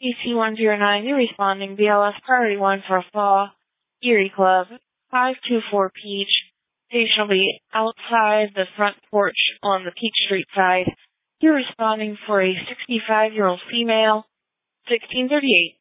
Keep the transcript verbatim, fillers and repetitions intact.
E C one zero nine, you're responding. B L S priority one for a fall. Erie Club, five two four Peach. Station will be outside the front porch on the Peach Street side. You're responding for a sixty-five-year-old female. sixteen thirty-eight.